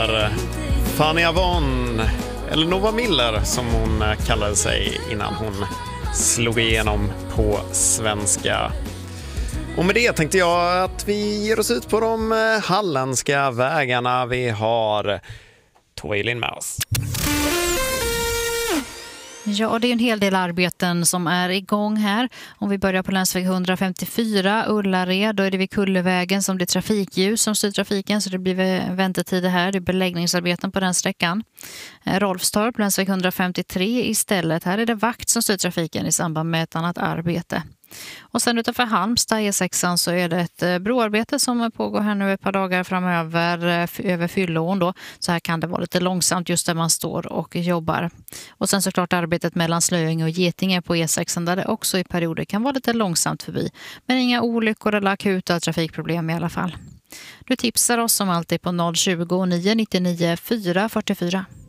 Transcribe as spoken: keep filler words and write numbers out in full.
Fanny Avon, eller Nova Miller som hon kallade sig innan hon slog igenom på svenska. Och med det tänkte jag att vi ger oss ut på de halländska vägarna. Vi har Tove Elin med oss. Ja, det är en hel del arbeten som är igång här. Om vi börjar på länsväg hundrafemtiofyra, Ullared, då är det vid Kullevägen som det är trafikljus som styr trafiken, så det blir väntetider här. Det är beläggningsarbeten på den sträckan. Rolfstorp, länsväg hundrafemtiotre istället. Här är det vakt som styr trafiken i samband med ett annat arbete. Och sen utanför Halmstad E sexan så är det ett broarbete som pågår här nu ett par dagar framöver över Fyllån då. Så här kan det vara lite långsamt just där man står och jobbar. Och sen såklart arbetet mellan Slöinge och Getinge på E sexan där det också i perioder kan vara lite långsamt förbi. Men inga olyckor eller akuta trafikproblem i alla fall. Du tipsar oss som alltid på noll tjugo, nio nio nio, fyra fyra fyra.